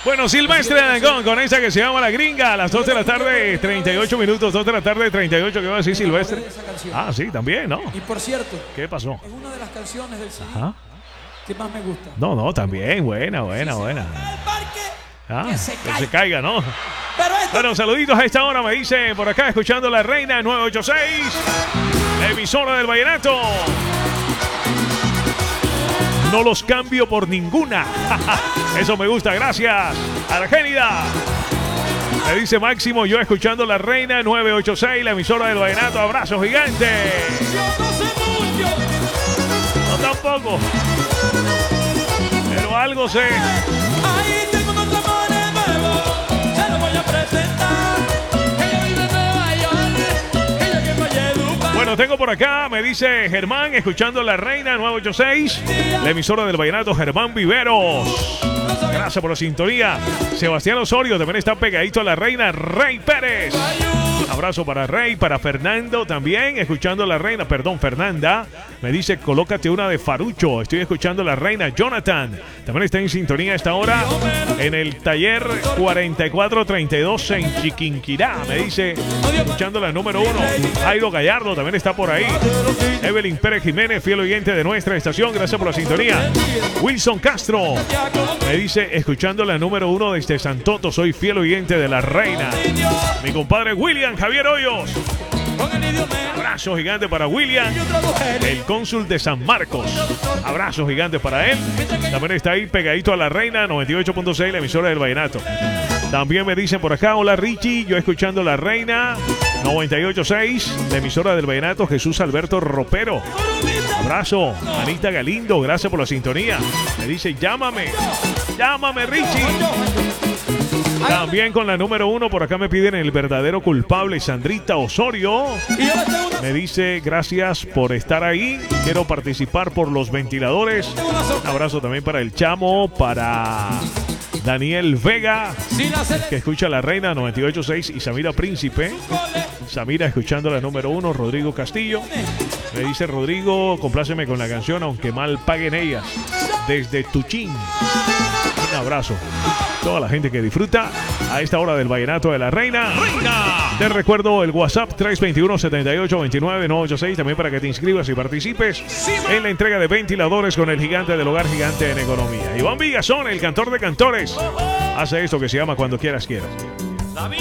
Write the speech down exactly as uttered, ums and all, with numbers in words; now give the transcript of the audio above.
Bueno, Silvestre Dangond con esa que se llama La Gringa a las dos de la tarde, treinta y ocho minutos, dos de la tarde, treinta y ocho. ¿Qué va a decir Silvestre? Ah, sí, también, ¿no? Y por cierto, ¿qué pasó? es una de las canciones del C D Ajá. que más me gusta. No, no, también, buena, buena, buena. Ah, que se que caiga. se caiga, ¿no? Pero esto, Bueno, saluditos a esta hora, me dice por acá, escuchando La Reina nueve ocho seis, la emisora del vallenato. No los cambio por ninguna. Eso me gusta, gracias. Argénida. Me dice Máximo, yo escuchando La Reina nueve ocho seis, la emisora del vallenato. Abrazo gigante. yo no sé mucho. No tampoco. Pero algo sé. Ahí tengo otro amor nuevo, se lo voy a presentar. Ella vive en Nueva York, ella que Valledupar. Bueno, tengo por acá, me dice Germán, escuchando La Reina nueve ocho seis, la emisora del vallenato, Germán Viveros. Gracias por la sintonía. Sebastián Osorio también está pegadito a La Reina. Rey Pérez. Abrazo para Rey, para Fernando también, escuchando La Reina, perdón, Fernanda. Me dice, colócate una de Farucho. Estoy escuchando La Reina. Jonathan también está en sintonía a esta hora en el taller cuarenta y cuatro treinta y dos en Chiquinquirá. Me dice, escuchando la número uno. Jairo Gallardo también está por ahí. Evelyn Pérez Jiménez, fiel oyente de nuestra estación. Gracias por la sintonía. Wilson Castro me dice, escuchando la número uno desde Santoto. Soy fiel oyente de La Reina. Mi compadre William Javier Hoyos. Abrazo gigante para William, el cónsul de San Marcos. Abrazo gigante para él. También está ahí pegadito a La Reina noventa y ocho punto seis, la emisora del vallenato. También me dicen por acá, hola Richie, yo escuchando La Reina noventa y ocho punto seis, la emisora del vallenato. Jesús Alberto Ropero. Abrazo. Anita Galindo, gracias por la sintonía. Me dice, llámame, llámame Richie. También con la número uno, por acá me piden el verdadero culpable, Sandrita Osorio. Me dice, gracias por estar ahí. Quiero participar por los ventiladores. Un abrazo también para el Chamo, para Daniel Vega, que escucha La Reina noventa y ocho punto seis, y Samira Príncipe. Samira escuchando la número uno, Rodrigo Castillo. Me dice, Rodrigo, compláceme con la canción, aunque mal paguen ellas, desde Tuchín. Un abrazo. Toda la gente que disfruta a esta hora del vallenato de La Reina. ¡Reina! Te recuerdo el WhatsApp tres dos uno, siete ocho dos nueve, nueve ocho seis, también para que te inscribas y participes en la entrega de ventiladores con el gigante del hogar, gigante en economía. Iván Villazón, el cantor de cantores, hace esto que se llama Cuando Quieras Quieras.